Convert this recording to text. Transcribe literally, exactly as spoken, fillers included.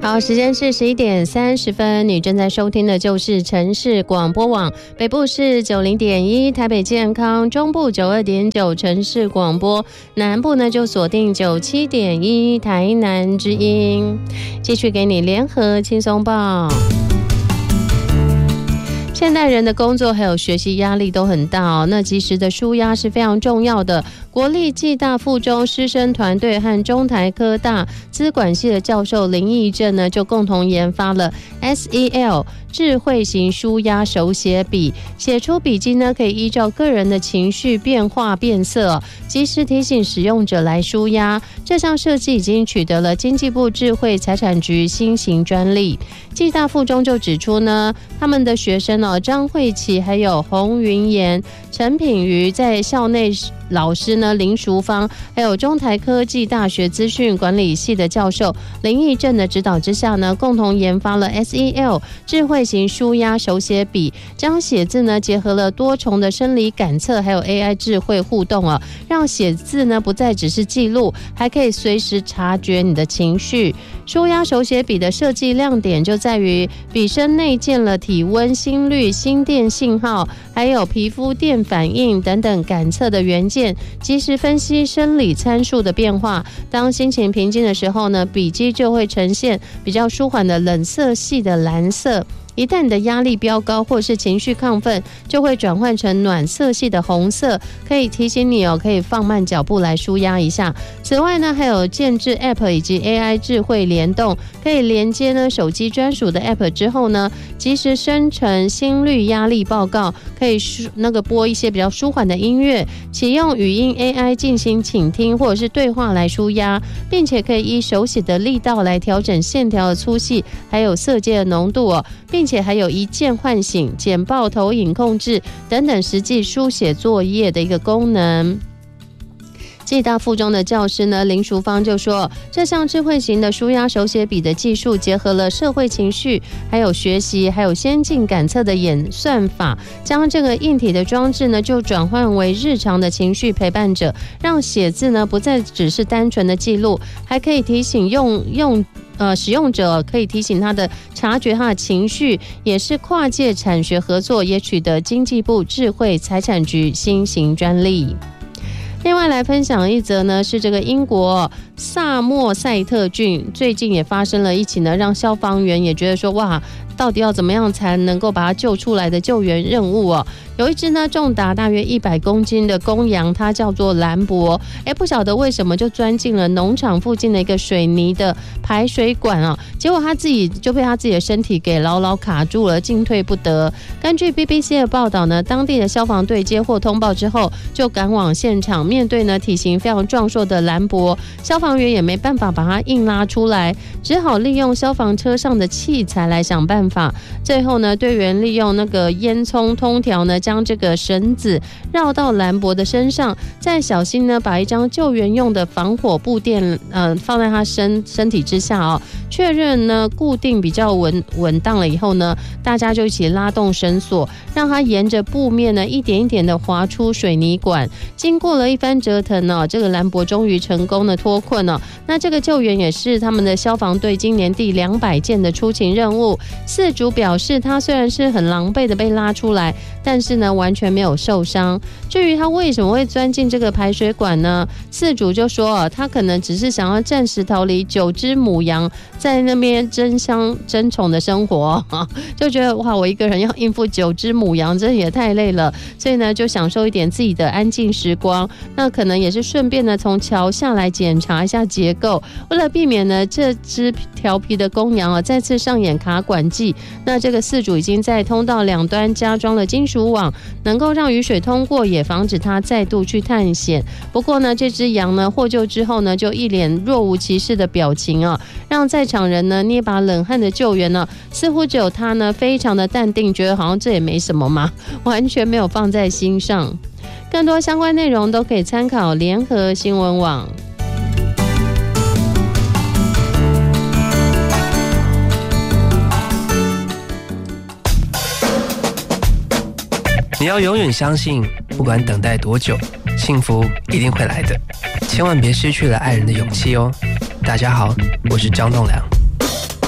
好，时间是十一点三十分，你正在收听的就是城市广播网，北部是九零点一，台北健康，中部九二点九城市广播，南部呢就锁定九七点一台南之音。继续给你联合轻松报。现代人的工作还有学习压力都很大哦，那及时的抒压是非常重要的。国立暨大附中师生团队和中台科大资管系的教授林义正呢，就共同研发了 S E L 智慧型抒压手写笔，写出笔记呢，可以依照个人的情绪变化变色，及时提醒使用者来抒压。这项设计已经取得了经济部智慧财产局新型专利。暨大附中就指出呢，他们的学生哦，张慧琪还有洪云妍、陈品瑜在校内老师呢林淑芳，还有中台科技大学资讯管理系的教授林义正的指导之下呢，共同研发了 S E L 智慧型抒压手写笔，将写字呢结合了多重的生理感测，还有 A I 智慧互动啊，让写字呢不再只是记录，还可以随时察觉你的情绪。抒压手写笔的设计亮点就在于笔身内建了体温、心率、心电信号，还有皮肤电反应等等感测的元件，及时分析生理参数的变化。当心情平静的时候呢，笔记就会呈现比较舒缓的冷色系的蓝色。一旦你的压力飙高或是情绪亢奋，就会转换成暖色系的红色，可以提醒你哦，可以放慢脚步来抒压一下。此外呢，还有建置 App 以及 A I 智慧联动，可以连接呢手机专属的 App 之后呢，及时生成心率压力报告，可以那个播一些比较舒缓的音乐，启用语音 A I 进行倾听或者是对话来抒压，并且可以依手写的力道来调整线条的粗细，还有色阶的浓度哦，并且还有一键唤醒、简报投影控制等等实际书写作业的一个功能。暨大附中的教师呢林淑芳就说，这项智慧型的抒压手写笔的技术结合了社会情绪，还有学习，还有先进感测的演算法，将这个硬体的装置呢就转换为日常的情绪陪伴者，让写字呢不再只是单纯的记录，还可以提醒用用呃使用者可以提醒他的察觉他的情绪，也是跨界产学合作，也取得经济部智慧财产局新型专利。另外来分享一则呢，是这个英国萨默塞特郡最近也发生了一起呢，让消防员也觉得说，哇，到底要怎么样才能够把它救出来的救援任务哦。有一只呢重达大约一百公斤的公羊，它叫做兰博，哎，不晓得为什么就钻进了农场附近的一个水泥的排水管啊，结果它自己就被它自己的身体给牢牢卡住了，进退不得。根据 B B C 的报道呢，当地的消防队接获通报之后，就赶往现场，面对呢体型非常壮硕的兰博，消防员也没办法把它硬拉出来，只好利用消防车上的器材来想办法。最后呢，队员利用那个烟囱通条呢，将这个绳子绕到兰博的身上，再小心呢把一张救援用的防火布垫呃放在他身身体之下哦，确认呢固定比较稳稳当了以后呢，大家就一起拉动绳索，让他沿着布面呢一点一点的滑出水泥管。经过了一番折腾呢、哦，这个兰博终于成功的脱困了。那这个救援也是他们的消防队今年第两百件的出勤任务。饲主表示，他虽然是很狼狈的被拉出来，但是呢完全没有受伤。至于他为什么会钻进这个排水管呢？饲主就说，他可能只是想要暂时逃离九只母羊在那边争相争宠的生活，就觉得哇，我一个人要应付九只母羊，这也太累了，所以呢就享受一点自己的安静时光。那可能也是顺便呢从桥下来检查一下结构，为了避免呢这只调皮的公羊啊再次上演卡管技，那这个饲主已经在通道两端加装了金属网，能够让雨水通过，也防止它再度去探险。不过呢，这只羊呢获救之后呢，就一脸若无其事的表情啊，让在场人呢捏把冷汗的救援呢，似乎只有他呢非常的淡定，觉得好像这也没什么嘛，完全没有放在心上。更多相关内容都可以参考联合新闻网。 你要永远相信，不管等待多久，幸福一定会来的。千万别失去了爱人的勇气哦。大家好，我是张栋梁。